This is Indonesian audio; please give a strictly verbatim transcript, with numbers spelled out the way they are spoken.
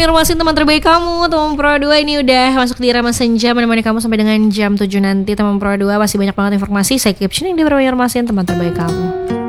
Banjarmasin, teman terbaik kamu. Teman Pro dua ini udah masuk di Irama Senja, menemani kamu sampai dengan jam tujuh nanti. Teman Pro dua masih banyak banget informasi. Saya captioning di Banjarmasin, teman terbaik kamu.